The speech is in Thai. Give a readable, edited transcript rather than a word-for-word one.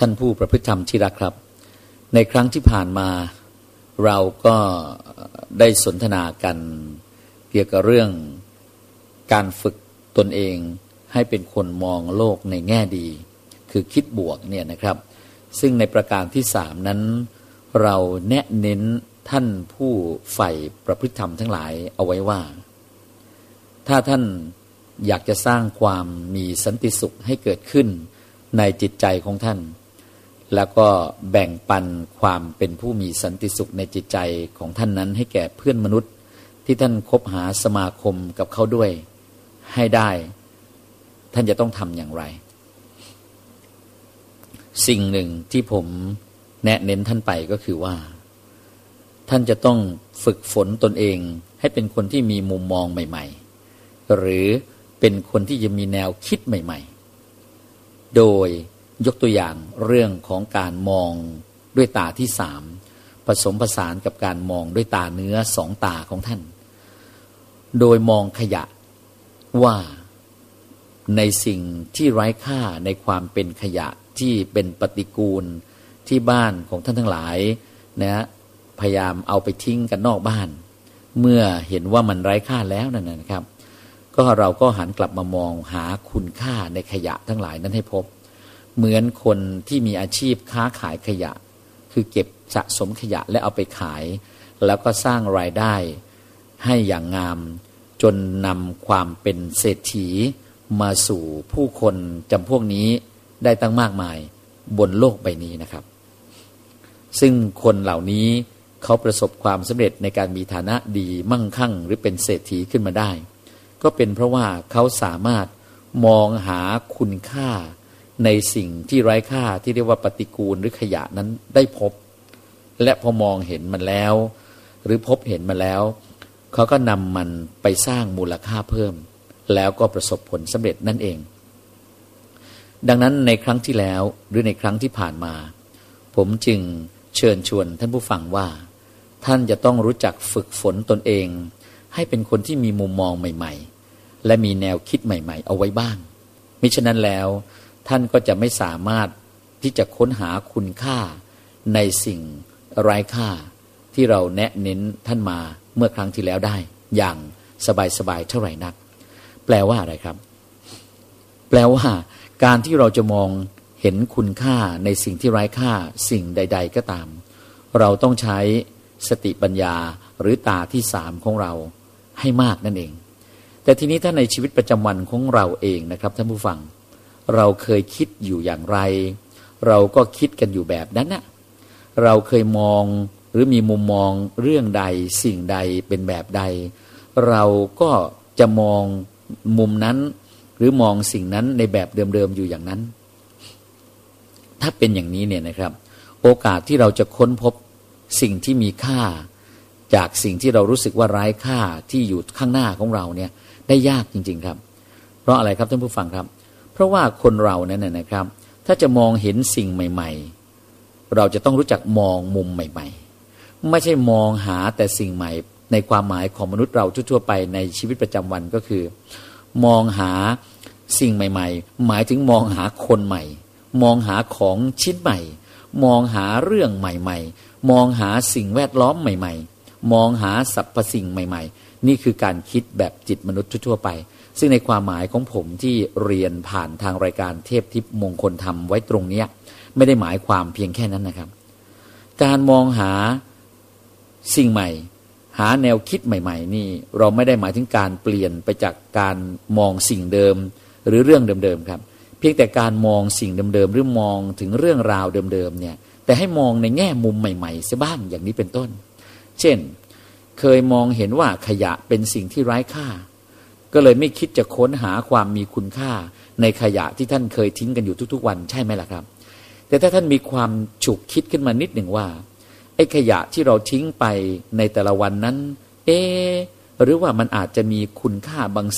ท่านผู้ประพฤติธรรมที่รักครับในครั้งที่ผ่านมาเราก็ได้สนทนากันเกี่ยวกับเรื่องการฝึกตนเองให้เป็นคนมองโลกในแง่ดีคือคิดบวกเนี่ยนะครับซึ่งในประการที่3นั้นเราแนะเน้นท่านผู้ใฝ่ประพฤติธรรมทั้งหลายเอาไว้ว่าถ้าท่านอยากจะสร้างความมีสันติสุขให้เกิดขึ้นในจิตใจของท่านแล้วก็แบ่งปันความเป็นผู้มีสันติสุขในจิตใจของท่านนั้นให้แก่เพื่อนมนุษย์ที่ท่านคบหาสมาคมกับเขาด้วยให้ได้ท่านจะต้องทำอย่างไรสิ่งหนึ่งที่ผมแนะเน้นท่านไปก็คือว่าท่านจะต้องฝึกฝนตนเองให้เป็นคนที่มีมุมมองใหม่ๆหรือเป็นคนที่จะมีแนวคิดใหม่ๆโดยยกตัวอย่างเรื่องของการมองด้วยตาที่3ผสมผสานกับการมองด้วยตาเนื้อ2ตาของท่านโดยมองขยะว่าในสิ่งที่ไร้ค่าในความเป็นขยะที่เป็นปฏิกูลที่บ้านของท่านทั้งหลายนะพยายามเอาไปทิ้งกันนอกบ้านเมื่อเห็นว่ามันไร้ค่าแล้วนั่นนะครับก็เราก็หันกลับมามองหาคุณค่าในขยะทั้งหลายนั้นให้พบเหมือนคนที่มีอาชีพค้าขายขยะคือเก็บสะสมขยะและเอาไปขายแล้วก็สร้างรายได้ให้อย่างงามจนนำความเป็นเศรษฐีมาสู่ผู้คนจำพวกนี้ได้ตั้งมากมายบนโลกใบนี้นะครับซึ่งคนเหล่านี้เขาประสบความสำเร็จในการมีฐานะดีมั่งคั่งหรือเป็นเศรษฐีขึ้นมาได้ก็เป็นเพราะว่าเขาสามารถมองหาคุณค่าในสิ่งที่ไร้ค่าที่เรียกว่าปฏิกูลหรือขยะนั้นได้พบและพอมองเห็นมันแล้วหรือพบเห็นมันแล้วเขาก็นำมันไปสร้างมูลค่าเพิ่มแล้วก็ประสบผลสำเร็จนั่นเองดังนั้นในครั้งที่แล้วหรือในครั้งที่ผ่านมาผมจึงเชิญชวนท่านผู้ฟังว่าท่านจะต้องรู้จักฝึกฝนตนเองให้เป็นคนที่มีมุมมองใหม่ๆและมีแนวคิดใหม่ๆเอาไว้บ้างมิฉะนั้นแล้วท่านก็จะไม่สามารถที่จะค้นหาคุณค่าในสิ่งไร้ค่าที่เราแนะเน้นท่านมาเมื่อครั้งที่แล้วได้อย่างสบายๆเท่าไหร่นักแปลว่าอะไรครับแปลว่าการที่เราจะมองเห็นคุณค่าในสิ่งที่ไร้ค่าสิ่งใดๆก็ตามเราต้องใช้สติปัญญาหรือตาที่3ของเราให้มากนั่นเองแต่ทีนี้ถ้าในชีวิตประจำวันของเราเองนะครับท่านผู้ฟังเราเคยคิดอยู่อย่างไรเราก็คิดกันอยู่แบบนั้นนะเราเคยมองหรือมีมุมมองเรื่องใดสิ่งใดเป็นแบบใดเราก็จะมองมุมนั้นหรือมองสิ่งนั้นในแบบเดิมๆอยู่อย่างนั้นถ้าเป็นอย่างนี้เนี่ยนะครับโอกาสที่เราจะค้นพบสิ่งที่มีค่าจากสิ่งที่เรารู้สึกว่าไร้ค่าที่อยู่ข้างหน้าของเราเนี่ยได้ยากจริงๆครับเพราะอะไรครับท่านผู้ฟังครับเพราะว่าคนเราเนี่ยนะครับถ้าจะมองเห็นสิ่งใหม่ๆเราจะต้องรู้จักมองมุมใหม่ๆไม่ใช่มองหาแต่สิ่งใหม่ในความหมายของมนุษย์เราทั่วๆไปในชีวิตประจำวันก็คือมองหาสิ่งใหม่ๆหมายถึงมองหาคนใหม่มองหาของชิ้นใหม่มองหาเรื่องใหม่ๆมองหาสิ่งแวดล้อมใหม่ๆมองหาสรรพสิ่งใหม่ๆนี่คือการคิดแบบจิตมนุษย์ทั่วๆไปซึ่งในความหมายของผมที่เรียนผ่านทางรายการเทพทิพย์มงคลธรรมไว้ตรงนี้ไม่ได้หมายความเพียงแค่นั้นนะครับการมองหาสิ่งใหม่หาแนวคิดใหม่ๆนี่เราไม่ได้หมายถึงการเปลี่ยนไปจากการมองสิ่งเดิมหรือเรื่องเดิมๆครับเพียงแต่การมองสิ่งเดิมๆหรือมองถึงเรื่องราวเดิมๆเนี่ยแต่ให้มองในแง่มุมใหม่ๆเสียบ้างอย่างนี้เป็นต้นเช่นเคยมองเห็นว่าขยะเป็นสิ่งที่ไร้ค่าก็เลยไม่คิดจะค้นหาความมีคุณค่าในขยะที่ท่านเคยทิ้งกันอยู่ทุกๆวันใช่ไหมล่ะครับแต่ถ้าท่านมีความฉุกคิดขึ้นมานิดหนึ่งว่าไอ้ขยะที่เราทิ้งไปในแต่ละวันนั้นหรือว่ามันอาจจะมีคุณค่าบาง